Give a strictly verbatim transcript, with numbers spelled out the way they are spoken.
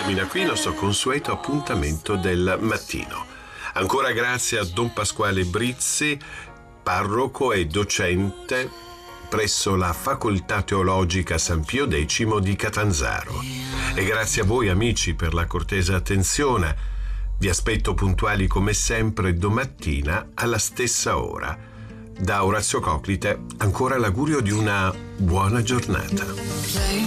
termina qui il nostro consueto appuntamento del mattino. Ancora grazie a Don Pasquale Brizzi, parroco e docente presso la Facoltà Teologica San Pio X di Catanzaro. E grazie a voi amici per la cortese attenzione. Vi aspetto puntuali come sempre domattina alla stessa ora. Da Orazio Coclite ancora l'augurio di una buona giornata.